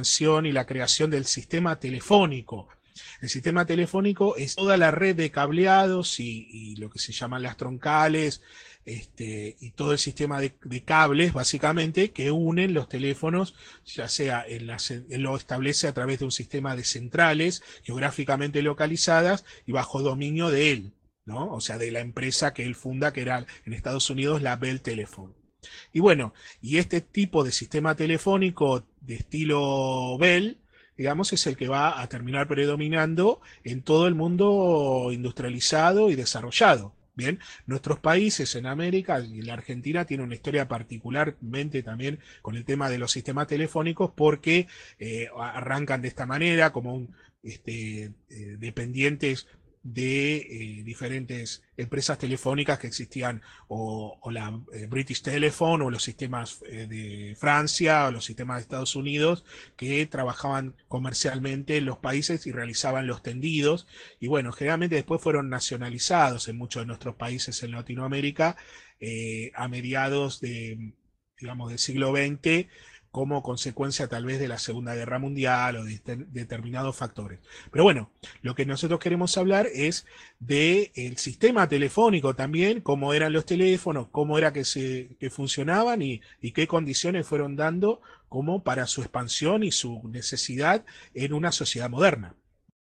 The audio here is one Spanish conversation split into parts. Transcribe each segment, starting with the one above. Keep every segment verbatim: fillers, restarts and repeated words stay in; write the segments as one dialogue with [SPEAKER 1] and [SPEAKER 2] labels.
[SPEAKER 1] y la creación del sistema telefónico. El sistema telefónico es toda la red de cableados y, y lo que se llaman las troncales, este, y todo el sistema de, de cables, básicamente, que unen los teléfonos, ya sea en las, en, lo establece a través de un sistema de centrales geográficamente localizadas y bajo dominio de él, ¿no? O sea, de la empresa que él funda, que era en Estados Unidos la Bell Telephone. Y bueno, y este tipo de sistema telefónico de estilo Bell, digamos, es el que va a terminar predominando en todo el mundo industrializado y desarrollado. Bien, nuestros países en América y la Argentina tiene una historia particularmente también con el tema de los sistemas telefónicos porque eh, arrancan de esta manera como un, este, eh, dependientes de eh, diferentes empresas telefónicas que existían, o, o la eh, British Telephone, o los sistemas eh, de Francia, o los sistemas de Estados Unidos, que trabajaban comercialmente en los países y realizaban los tendidos. Y bueno, generalmente después fueron nacionalizados en muchos de nuestros países en Latinoamérica eh, a mediados de, digamos, del siglo veinte, como consecuencia tal vez de la Segunda Guerra Mundial o de determinados factores. Pero bueno, lo que nosotros queremos hablar es del sistema telefónico también, cómo eran los teléfonos, cómo era que, se, que funcionaban y, y qué condiciones fueron dando como para su expansión y su necesidad en una sociedad moderna.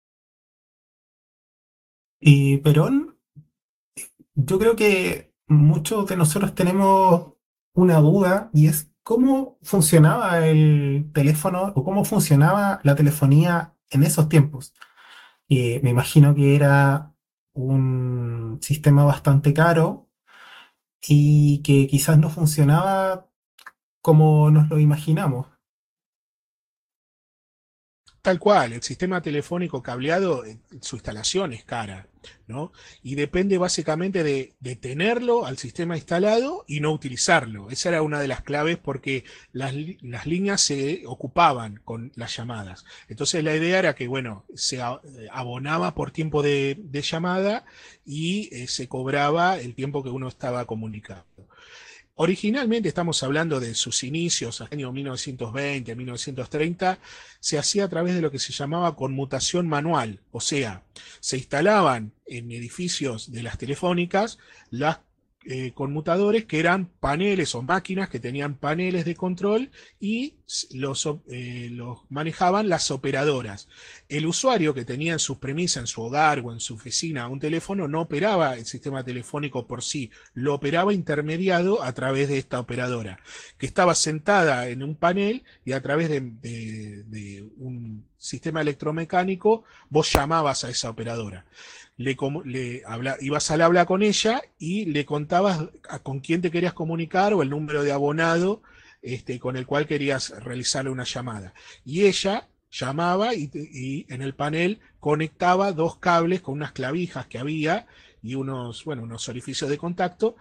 [SPEAKER 2] Y Perón, yo creo que muchos de nosotros tenemos una duda y es cómo funcionaba el teléfono o cómo funcionaba la telefonía en esos tiempos. Y me imagino que era un sistema bastante caro y que quizás no funcionaba como nos lo imaginamos.
[SPEAKER 1] Tal cual, el sistema telefónico cableado, eh, su instalación es cara, ¿no? Y depende básicamente de, de tenerlo al sistema instalado y no utilizarlo. Esa era una de las claves porque las, las líneas se ocupaban con las llamadas. Entonces la idea era que, bueno, se abonaba por tiempo de, de llamada y eh, se cobraba el tiempo que uno estaba comunicado. Originalmente estamos hablando de sus inicios, año mil novecientos veinte, mil novecientos treinta, se hacía a través de lo que se llamaba conmutación manual, o sea, se instalaban en edificios de las telefónicas las eh, conmutadores que eran paneles o máquinas que tenían paneles de control y los, eh, los manejaban las operadoras. El usuario que tenía en sus premisas, en su hogar o en su oficina, un teléfono, no operaba el sistema telefónico por sí, lo operaba intermediado a través de esta operadora, que estaba sentada en un panel y a través de, de, de un sistema electromecánico vos llamabas a esa operadora. Le, le habla, ibas al habla con ella y le contabas a, con quién te querías comunicar o el número de abonado este, con el cual querías realizarle una llamada. Y ella llamaba y, y en el panel conectaba dos cables con unas clavijas que había y unos, bueno, unos orificios de contacto,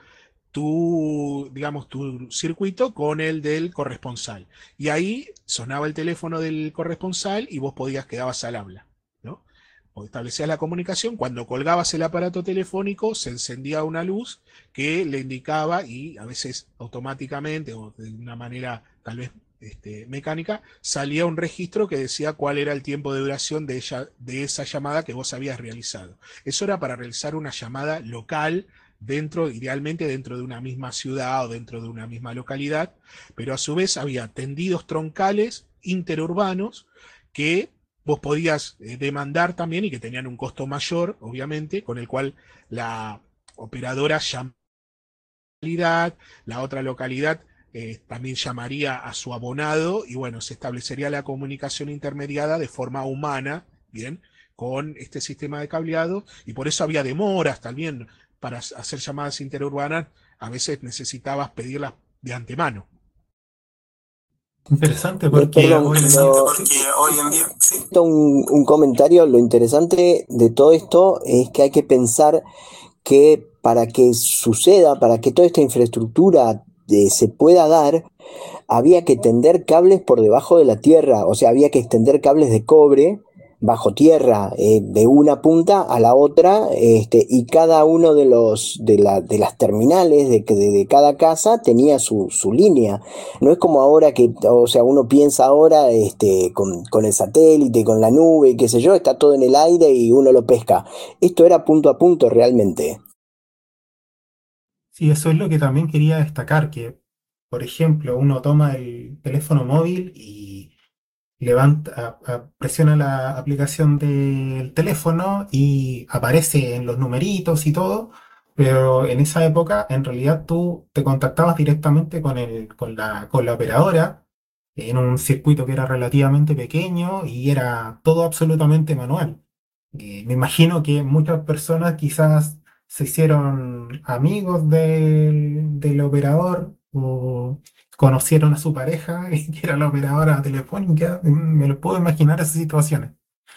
[SPEAKER 1] tu, digamos, tu circuito con el del corresponsal. Y ahí sonaba el teléfono del corresponsal y vos podías, quedabas al habla, ¿no? O establecías la comunicación, cuando colgabas el aparato telefónico se encendía una luz que le indicaba, y a veces automáticamente o de una manera tal vez este, mecánica, salía un registro que decía cuál era el tiempo de duración de, ella, de esa llamada que vos habías realizado. Eso era para realizar una llamada local dentro, idealmente dentro de una misma ciudad o dentro de una misma localidad, pero a su vez había tendidos troncales interurbanos que vos podías eh, demandar también y que tenían un costo mayor, obviamente, con el cual la operadora llamaría, la otra localidad eh, también llamaría a su abonado y bueno, se establecería la comunicación intermediada de forma humana, bien, con este sistema de cableado y por eso había demoras también para hacer llamadas interurbanas, a veces necesitabas pedirlas de antemano.
[SPEAKER 2] Interesante
[SPEAKER 3] Me-
[SPEAKER 2] porque
[SPEAKER 3] perdón,
[SPEAKER 2] hoy en día,
[SPEAKER 3] lo,
[SPEAKER 2] sí,
[SPEAKER 3] un, un comentario. Lo interesante de todo esto es que hay que pensar que para que suceda, para que toda esta infraestructura eh, se pueda dar, había que tender cables por debajo de la tierra, o sea, había que extender cables de cobre bajo tierra, eh, de una punta a la otra, este, y cada uno de los de, la, de las terminales de, de, de cada casa tenía su, su línea. No es como ahora que, o sea, uno piensa ahora este, con, con el satélite, con la nube, qué sé yo, está todo en el aire y uno lo pesca. Esto era punto a punto realmente.
[SPEAKER 2] Sí, eso es lo que también quería destacar, que, por ejemplo, uno toma el teléfono móvil y levanta, a- a- presiona la aplicación del teléfono y aparece en los numeritos y todo, pero en esa época en realidad tú te contactabas directamente con el, con la, con la operadora en un circuito que era relativamente pequeño y era todo absolutamente manual. Eh, me imagino que muchas personas quizás se hicieron amigos del, del operador o conocieron a su pareja, que era la operadora telefónica. Me lo puedo imaginar esas situaciones.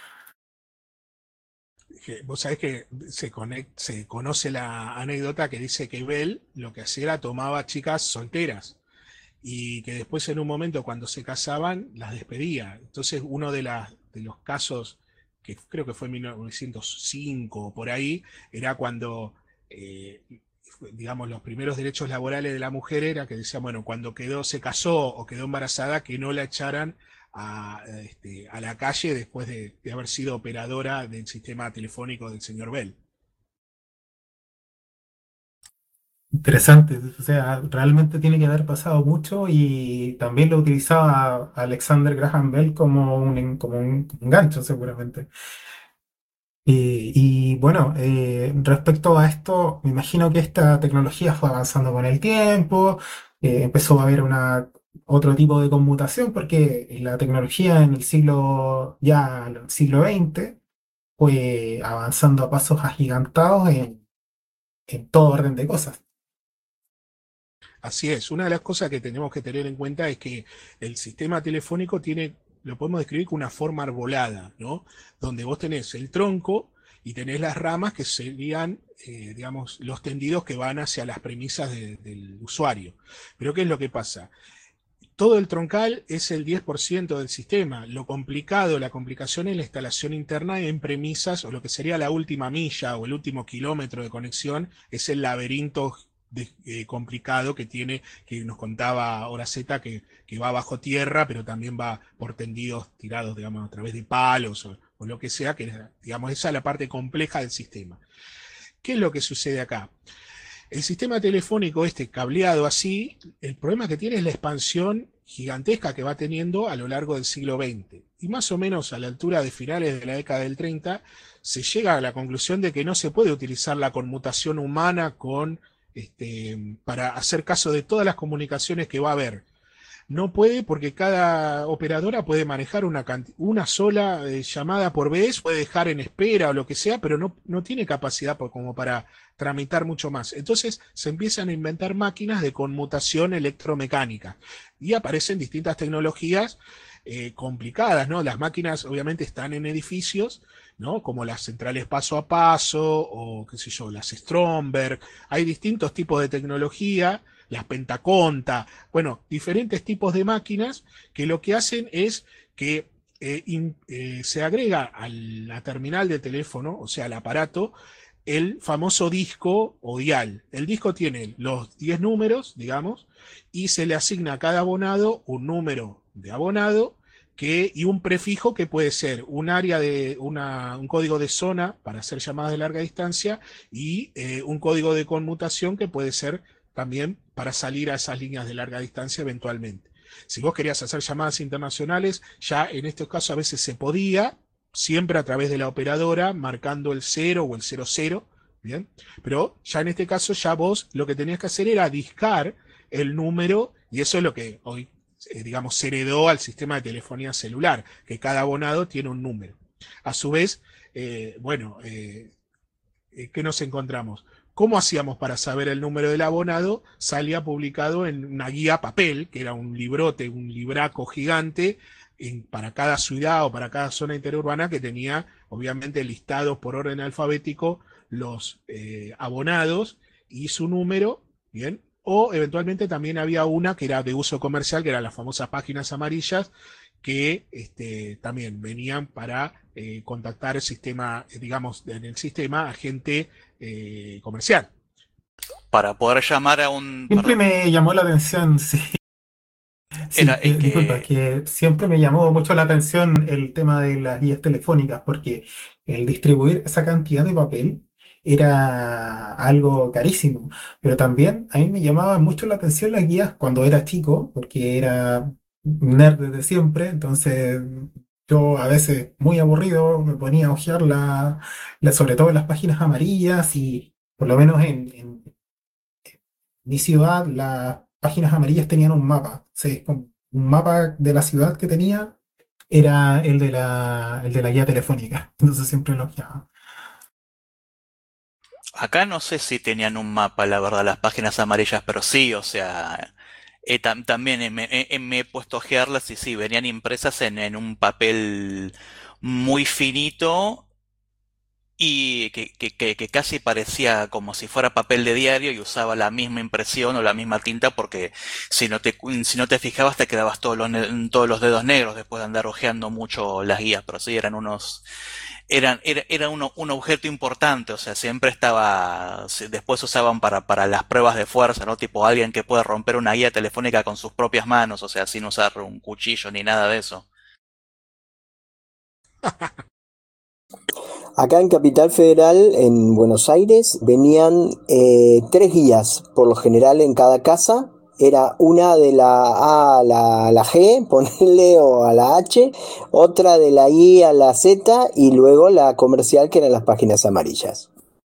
[SPEAKER 1] Que vos sabés que se, conect- se conoce la anécdota que dice que Bell lo que hacía era tomaba chicas solteras y que después en un momento cuando se casaban las despedía. Entonces uno de, las de los casos, que creo que fue en mil novecientos cinco o por ahí, era cuando, eh, digamos, los primeros derechos laborales de la mujer era que decían, bueno, cuando quedó, se casó o quedó embarazada, que no la echaran a, este, a la calle después de, de haber sido operadora del sistema telefónico del señor Bell.
[SPEAKER 2] Interesante, o sea, realmente tiene que haber pasado mucho y también lo utilizaba Alexander Graham Bell como un, como un gancho seguramente. Y, y, bueno, eh, respecto a esto, me imagino que esta tecnología fue avanzando con el tiempo, eh, empezó a haber una, otro tipo de conmutación porque la tecnología en el siglo, ya en el siglo veinte, fue avanzando a pasos agigantados en, en todo orden de cosas.
[SPEAKER 1] Así es, una de las cosas que tenemos que tener en cuenta es que el sistema telefónico tiene, lo podemos describir como una forma arbolada, ¿no? Donde vos tenés el tronco y tenés las ramas que serían, eh, digamos, los tendidos que van hacia las premisas de- del usuario. Pero ¿qué es lo que pasa? Todo el troncal es el diez por ciento del sistema. Lo complicado, la complicación es la instalación interna en premisas, o lo que sería la última milla o el último kilómetro de conexión, es el laberinto de, eh, complicado que tiene, que nos contaba Horaceta, que, que va bajo tierra, pero también va por tendidos tirados, digamos, a través de palos o, o lo que sea, que digamos, esa es la parte compleja del sistema. ¿Qué es lo que sucede acá? El sistema telefónico este cableado así, el problema que tiene es la expansión gigantesca que va teniendo a lo largo del siglo veinte. Y más o menos a la altura de finales de la década del treinta, se llega a la conclusión de que no se puede utilizar la conmutación humana con, este, para hacer caso de todas las comunicaciones que va a haber. No puede porque cada operadora puede manejar una, una sola eh, llamada por vez, puede dejar en espera o lo que sea, pero no, no tiene capacidad por, como para tramitar mucho más. Entonces se empiezan a inventar máquinas de conmutación electromecánica y aparecen distintas tecnologías eh, complicadas, ¿no? Las máquinas obviamente están en edificios, ¿no? Como las centrales paso a paso o qué sé yo, las Stromberg. Hay distintos tipos de tecnología, las Pentaconta, bueno, diferentes tipos de máquinas que lo que hacen es que eh, in, eh, se agrega a la terminal de teléfono, o sea, al aparato, el famoso disco o dial. El disco tiene los diez números, digamos, y se le asigna a cada abonado un número de abonado que, y un prefijo que puede ser un área de una, un código de zona para hacer llamadas de larga distancia y eh, un código de conmutación que puede ser también para salir a esas líneas de larga distancia eventualmente. Si vos querías hacer llamadas internacionales, ya en estos casos a veces se podía, siempre a través de la operadora, marcando el cero o el cero cero, ¿bien? Pero ya en este caso ya vos lo que tenías que hacer era discar el número, y eso es lo que hoy, eh, digamos, se heredó al sistema de telefonía celular, que cada abonado tiene un número. A su vez, eh, bueno, eh, eh, ¿qué nos encontramos? ¿Cómo hacíamos para saber el número del abonado? Salía publicado en una guía papel, que era un librote, un libraco gigante, en, para cada ciudad o para cada zona interurbana, que tenía obviamente listados por orden alfabético los eh, abonados y su número, ¿bien? O eventualmente también había una que era de uso comercial, que eran las famosas páginas amarillas, que este, también venían para eh, contactar el sistema, eh, digamos, en el sistema a gente eh, comercial.
[SPEAKER 4] Para poder llamar a un...
[SPEAKER 2] Siempre
[SPEAKER 4] Perdón.
[SPEAKER 2] me llamó la atención, sí,
[SPEAKER 4] Era,
[SPEAKER 2] sí,
[SPEAKER 4] es
[SPEAKER 2] que, disculpa,
[SPEAKER 4] que
[SPEAKER 2] que siempre me llamó mucho la atención el tema de las guías telefónicas, porque el distribuir esa cantidad de papel era algo carísimo. Pero también a mí me llamaba mucho la atención las guías cuando era chico, porque era nerd desde siempre, entonces yo a veces muy aburrido me ponía a hojear la, la- sobre todo las páginas amarillas y por lo menos en, en mi ciudad, las páginas amarillas tenían un mapa. Sí, un un mapa de la ciudad que tenía era el de la, el de la guía telefónica. Entonces siempre lo hojeaba.
[SPEAKER 4] acá no sé si tenían un mapa, la verdad, las páginas amarillas, pero sí, o sea, eh, tam- también eh, me, eh, me he puesto a ojearlas y sí, venían impresas en, en un papel muy finito y que, que- que- que casi parecía como si fuera papel de diario y usaba la misma impresión o la misma tinta porque si no te, si no te fijabas te quedabas todos los, ne- todos los dedos negros después de andar hojeando mucho las guías, pero sí eran unos, eran, era, era uno- un objeto importante, o sea, siempre estaba, se- después se usaban para, para las pruebas de fuerza, ¿no? Tipo alguien que puede romper una guía telefónica con sus propias manos, o sea, sin usar un cuchillo ni nada de eso.
[SPEAKER 3] Acá en Capital Federal, en Buenos Aires, venían eh, tres guías, por lo general en cada casa. Era una de la A a la, a la G, ponerle, o a la H, otra de la I a la Z y luego la comercial, que eran las páginas amarillas.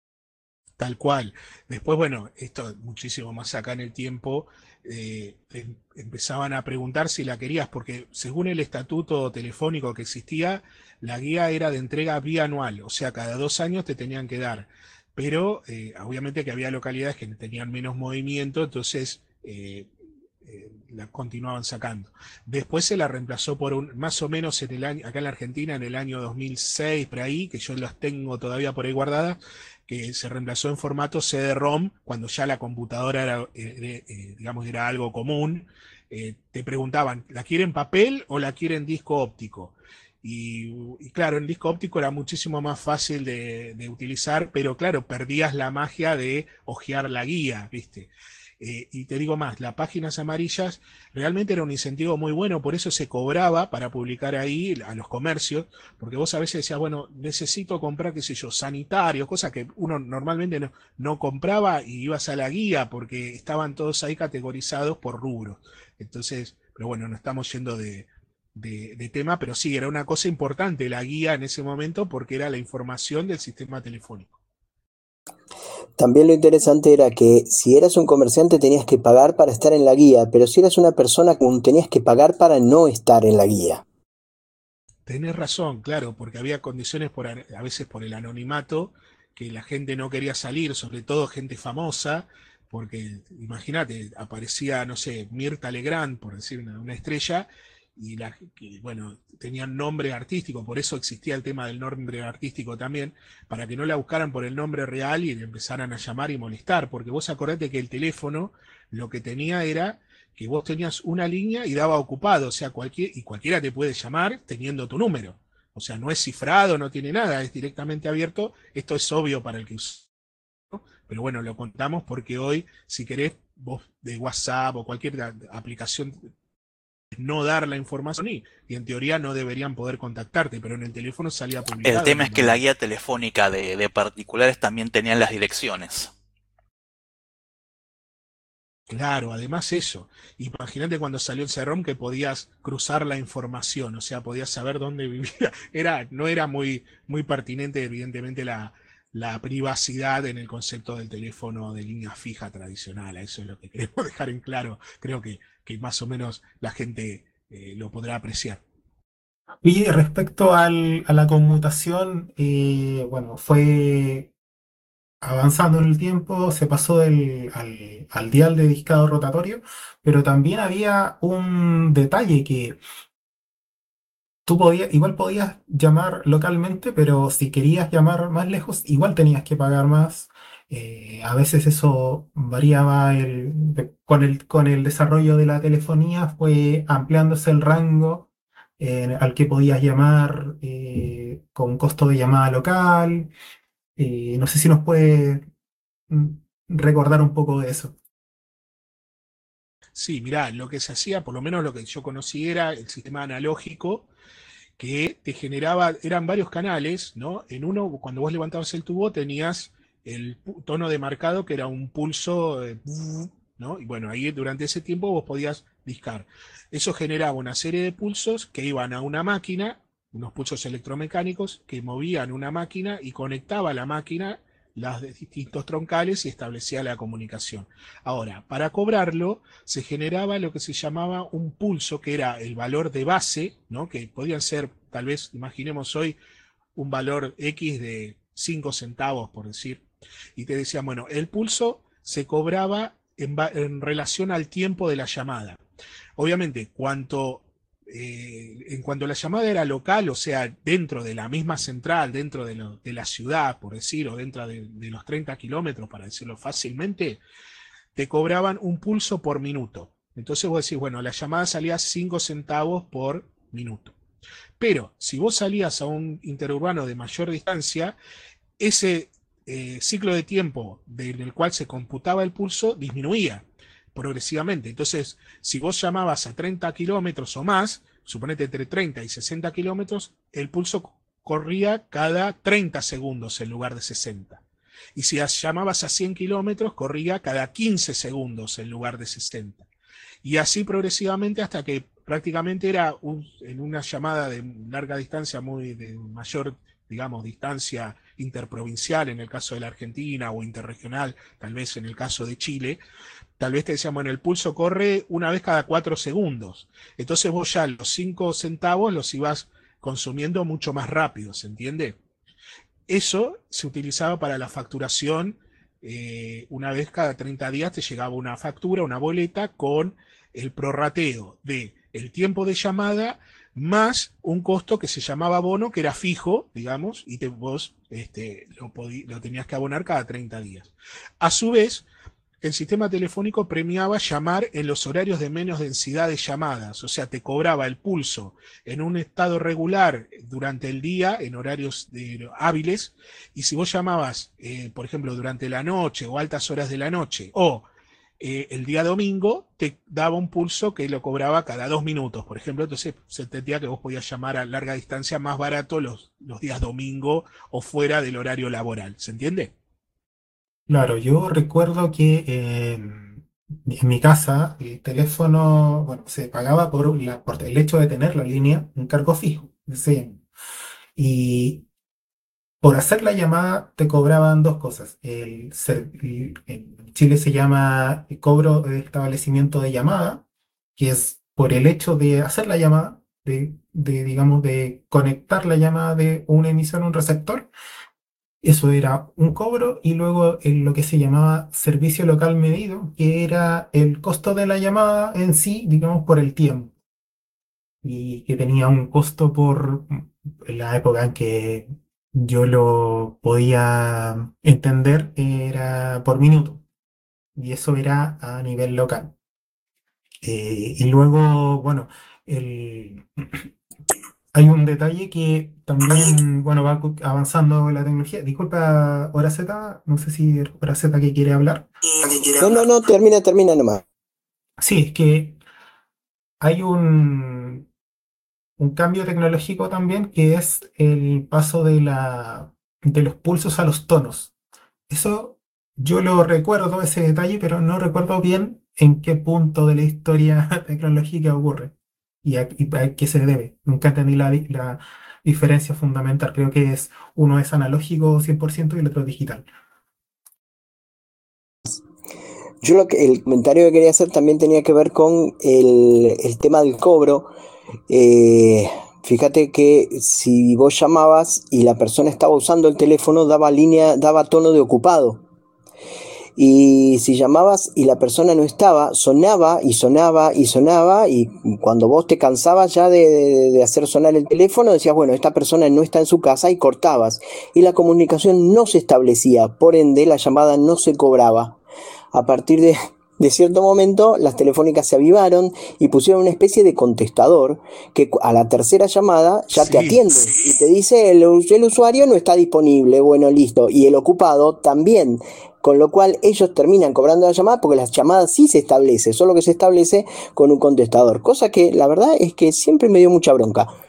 [SPEAKER 1] Tal cual. Después, bueno, esto muchísimo más acá en el tiempo, eh, em- empezaban a preguntar si la querías, porque según el estatuto telefónico que existía, la guía era de entrega bianual, o sea, cada dos años te tenían que dar. Pero eh, obviamente que había localidades que tenían menos movimiento, entonces eh, eh, la continuaban sacando. Después se la reemplazó por un, más o menos en el año, acá en la Argentina, en el año dos mil seis, por ahí, que yo las tengo todavía por ahí guardadas, que se reemplazó en formato C D-ROM, cuando ya la computadora era, eh, eh, digamos, era algo común. Eh, te preguntaban, ¿la quieren papel o la quieren disco óptico? Y, y claro, el disco óptico era muchísimo más fácil de, de utilizar, pero claro, perdías la magia de hojear la guía, ¿viste? Eh, y te digo más, las páginas amarillas realmente era un incentivo muy bueno, por eso se cobraba para publicar ahí a los comercios, porque vos a veces decías, bueno, necesito comprar, qué sé yo, sanitarios, cosas que uno normalmente no, no compraba y ibas a la guía porque estaban todos ahí categorizados por rubros. Entonces, pero bueno, no estamos yendo de, de, de tema, pero sí, era una cosa importante la guía en ese momento porque era la información del sistema telefónico.
[SPEAKER 3] También lo interesante era que si eras un comerciante tenías que pagar para estar en la guía, pero si eras una persona común tenías que pagar para no estar en la guía.
[SPEAKER 1] Tenés razón, claro, porque había condiciones por, a a veces por el anonimato, que la gente no quería salir, sobre todo gente famosa, porque imagínate, aparecía, no sé, Mirta Legrand, por decir una, una estrella, y la, que, bueno, tenían nombre artístico, por eso existía el tema del nombre artístico también, para que no la buscaran por el nombre real y le empezaran a llamar y molestar, porque vos acordate que el teléfono lo que tenía era que vos tenías una línea y daba ocupado, o sea, cualquier, y cualquiera te puede llamar teniendo tu número. O sea, no es cifrado, no tiene nada, es directamente abierto. Esto es obvio para el que usa, pero bueno, lo contamos porque hoy, si querés, vos de WhatsApp o cualquier aplicación, no dar la información y, y en teoría no deberían poder contactarte, pero en el teléfono salía
[SPEAKER 4] El
[SPEAKER 1] publicado en
[SPEAKER 4] tema
[SPEAKER 1] el
[SPEAKER 4] es que la
[SPEAKER 1] momento.
[SPEAKER 4] guía telefónica de, de particulares también tenían las direcciones.
[SPEAKER 1] Claro, además eso. Imagínate cuando salió el C-ROM que podías cruzar la información, o sea, podías saber dónde vivía. Era, no era muy, muy pertinente, evidentemente, la, la privacidad en el concepto del teléfono de línea fija tradicional. Eso es lo que queremos dejar en claro. Creo que, que más o menos la gente eh, lo podrá apreciar.
[SPEAKER 2] Y respecto al- a la conmutación, eh, bueno, fue avanzando en el tiempo, se pasó del, al, al dial de discado rotatorio, pero también había un detalle que tú podías, igual podías llamar localmente, pero si querías llamar más lejos, igual tenías que pagar más. Eh, a veces eso variaba el- de- con el, con el desarrollo de la telefonía, fue ampliándose el rango eh, al que podías llamar eh, con costo de llamada local. Eh, no sé si nos puede mm, recordar un poco de eso.
[SPEAKER 1] Sí, mirá, lo que se hacía, por lo menos lo que yo conocí era el sistema analógico que te generaba, eran varios canales, ¿no? En uno, cuando vos levantabas el tubo, tenías el pu- tono de marcado que era un pulso, eh, ¿no? Y bueno, ahí durante ese tiempo vos podías discar. Eso generaba una serie de pulsos que iban a una máquina, unos pulsos electromecánicos que movían una máquina y conectaba a la máquina las de distintos troncales y establecía la comunicación. Ahora, para cobrarlo, se generaba lo que se llamaba un pulso, que era el valor de base, ¿no? Que podían ser, tal vez, imaginemos hoy, un valor X de cinco centavos, por decir. Y te decían, bueno, el pulso se cobraba en, en relación al tiempo de la llamada. Obviamente, cuanto, eh, en cuanto la llamada era local, o sea, dentro de la misma central, dentro de, lo, de la ciudad, por decir, o dentro de, de los treinta kilómetros, para decirlo fácilmente, te cobraban un pulso por minuto. Entonces vos decís, bueno, la llamada salía cinco centavos por minuto. Pero si vos salías a un interurbano de mayor distancia, ese eh, ciclo de tiempo en el cual se computaba el pulso disminuía progresivamente. Entonces, si vos llamabas a treinta kilómetros o más, suponete entre treinta y sesenta kilómetros, el pulso corría cada treinta segundos en lugar de sesenta. Y si llamabas a cien kilómetros, corría cada quince segundos en lugar de sesenta. Y así progresivamente hasta que prácticamente era un, en una llamada de larga distancia, muy de mayor, digamos, distancia interprovincial en el caso de la Argentina o interregional, tal vez en el caso de Chile, tal vez te decían, bueno, el pulso corre una vez cada cuatro segundos. Entonces vos ya los cinco centavos los ibas consumiendo mucho más rápido, ¿se entiende? Eso se utilizaba para la facturación. Eh, una vez cada treinta días te llegaba una factura, una boleta con el prorrateo de el tiempo de llamada más un costo que se llamaba bono, que era fijo, digamos, y te, vos este, lo, podí, lo tenías que abonar cada treinta días. A su vez, el sistema telefónico premiaba llamar en los horarios de menos densidad de llamadas, o sea, te cobraba el pulso en un estado regular durante el día, en horarios de, hábiles, y si vos llamabas, eh, por ejemplo, durante la noche o altas horas de la noche, o eh, el día domingo, te daba un pulso que lo cobraba cada dos minutos, por ejemplo, entonces se entendía que vos podías llamar a larga distancia más barato los, los días domingo o fuera del horario laboral, ¿se entiende?
[SPEAKER 2] Claro, yo recuerdo que eh, en mi casa el teléfono, bueno, se pagaba por, la, por el hecho de tener la línea, un cargo fijo. Sí. Y por hacer la llamada te cobraban dos cosas. El, ser- el- en Chile se llama cobro de establecimiento de llamada, que es por el hecho de hacer la llamada, de, de, digamos, de conectar la llamada de un emisor a un receptor. Eso era un cobro y luego en lo que se llamaba servicio local medido, que era el costo de la llamada en sí, digamos, por el tiempo. Y que tenía un costo por la época en que yo lo podía entender, era por minuto. Y eso era a nivel local. Eh, y luego, bueno, el, hay un detalle que también, bueno, va cu- avanzando la tecnología. Disculpa, Hora Z, no sé si Hora Z que quiere hablar.
[SPEAKER 3] No, no, no, termina, termina nomás.
[SPEAKER 2] Sí, es que hay un, un cambio tecnológico también que es el paso de la, de los pulsos a los tonos. Eso yo lo recuerdo, ese detalle, pero no recuerdo bien en qué punto de la historia tecnológica ocurre y a, y a qué se debe. Nunca entendí la, di- la diferencia fundamental. Creo que es uno es analógico cien por ciento y el otro es digital.
[SPEAKER 3] Yo lo que, el comentario que quería hacer también tenía que ver con el, el tema del cobro. Eh, Fíjate que si vos llamabas y la persona estaba usando el teléfono, daba línea, daba tono de ocupado. Y si llamabas y la persona no estaba, sonaba y sonaba y sonaba, y cuando vos te cansabas ya de, de, de hacer sonar el teléfono, decías, bueno, esta persona no está en su casa, y cortabas. Y la comunicación no se establecía, por ende la llamada no se cobraba. A partir de, de cierto momento las telefónicas se avivaron y pusieron una especie de contestador que a la tercera llamada ya sí, te atiende sí. y te dice el, el usuario no está disponible, bueno, listo, y el ocupado también, con lo cual ellos terminan cobrando la llamada porque las llamadas sí se establece, solo que se establece con un contestador, cosa que la verdad es que siempre me dio mucha bronca.